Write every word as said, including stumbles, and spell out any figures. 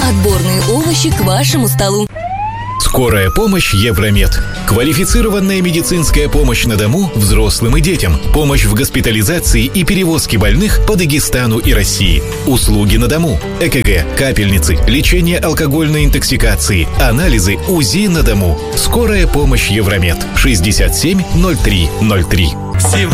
Отборные овощи к вашему столу. Скорая помощь Евромед. Квалифицированная медицинская помощь на дому взрослым и детям. Помощь в госпитализации и перевозке больных по Дагестану и России. Услуги на дому. ЭКГ, капельницы, лечение алкогольной интоксикации, анализы, УЗИ на дому. Скорая помощь Евромед. шестьдесят семь ноль три ноль три.